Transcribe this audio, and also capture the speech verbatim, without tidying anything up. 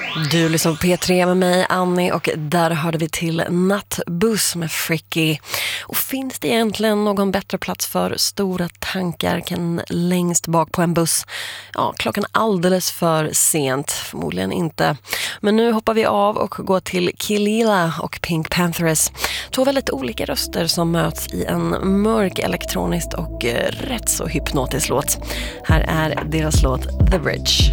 Du lyssnar på P tre med mig, Annie, och där hörde vi till Nattbuss med Fricky. Och finns det egentligen någon bättre plats för stora tankar än längst bak på en buss? Ja, klockan alldeles för sent, förmodligen inte. Men nu hoppar vi av och går till Kelela och Pink Panthers. Två väldigt olika röster som möts i en mörk elektroniskt och rätt så hypnotisk låt. Här är deras låt The Bridge.